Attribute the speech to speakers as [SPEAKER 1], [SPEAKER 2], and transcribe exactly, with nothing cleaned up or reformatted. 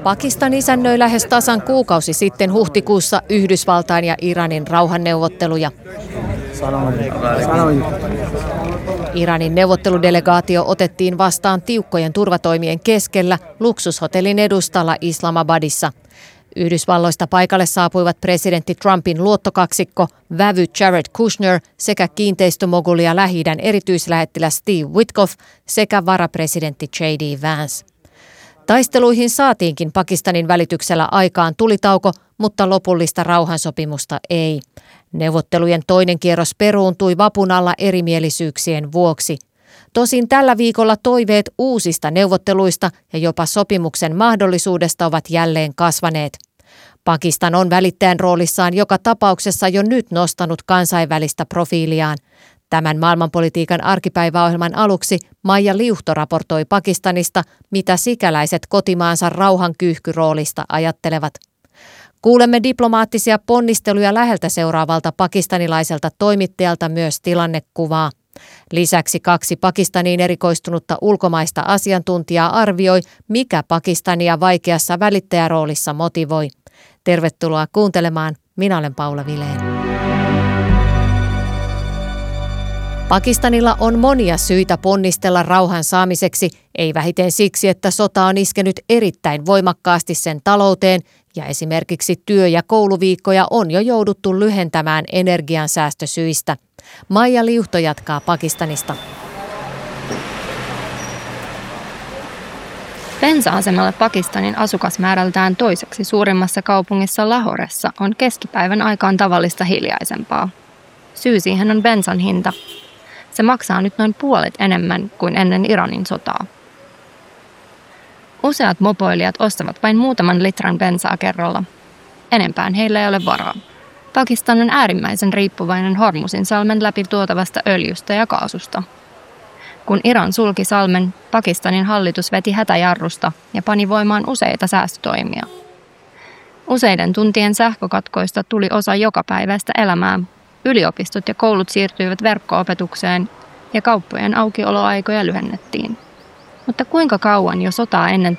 [SPEAKER 1] Pakistan isännöi lähes tasan kuukausi sitten huhtikuussa Yhdysvaltain ja Iranin rauhanneuvotteluja. Iranin neuvotteludelegaatio otettiin vastaan tiukkojen turvatoimien keskellä luksushotellin edustalla Islamabadissa. Yhdysvalloista paikalle saapuivat presidentti Trumpin luottokaksikko, vävy Jared Kushner sekä kiinteistömoguli ja Lähi-idän erityislähettiläs Steve Witkoff sekä varapresidentti J D Vance. Taisteluihin saatiinkin Pakistanin välityksellä aikaan tulitauko, mutta lopullista rauhansopimusta ei. Neuvottelujen toinen kierros peruuntui vapun alla erimielisyyksien vuoksi. Tosin tällä viikolla toiveet uusista neuvotteluista ja jopa sopimuksen mahdollisuudesta ovat jälleen kasvaneet. Pakistan on välittäjän roolissaan joka tapauksessa jo nyt nostanut kansainvälistä profiiliaan. Tämän maailmanpolitiikan arkipäiväohjelman aluksi Maija Liuhto raportoi Pakistanista, mitä sikäläiset kotimaansa rauhankyyhkyroolista ajattelevat. Kuulemme diplomaattisia ponnisteluja läheltä seuraavalta pakistanilaiselta toimittajalta myös tilannekuvaa. Lisäksi kaksi Pakistaniin erikoistunutta ulkomaista asiantuntijaa arvioi, mikä Pakistania vaikeassa välittäjäroolissa motivoi. Tervetuloa kuuntelemaan. Minä olen Paula Vileen. Pakistanilla on monia syitä ponnistella rauhan saamiseksi, ei vähiten siksi, että sota on iskenyt erittäin voimakkaasti sen talouteen ja esimerkiksi työ- ja kouluviikkoja on jo jouduttu lyhentämään energiansäästösyistä. Maija Liuhto jatkaa Pakistanista.
[SPEAKER 2] Bensa-asemalle Pakistanin asukasmäärältään toiseksi suurimmassa kaupungissa Lahoressa on keskipäivän aikaan tavallista hiljaisempaa. Syy siihen on bensan hinta. Se maksaa nyt noin puolet enemmän kuin ennen Iranin sotaa. Useat mopoilijat ostavat vain muutaman litran bensaa kerralla. Enempään heillä ei ole varaa. Pakistan on äärimmäisen riippuvainen Hormuzin salmen läpi tuotavasta öljystä ja kaasusta. Kun Iran sulki salmen, Pakistanin hallitus veti hätäjarrusta ja pani voimaan useita säästötoimia. Useiden tuntien sähkökatkoista tuli osa jokapäiväistä elämää. Yliopistot ja koulut siirtyivät verkko-opetukseen ja kauppojen aukioloaikoja lyhennettiin. Mutta kuinka kauan jo sotaa ennen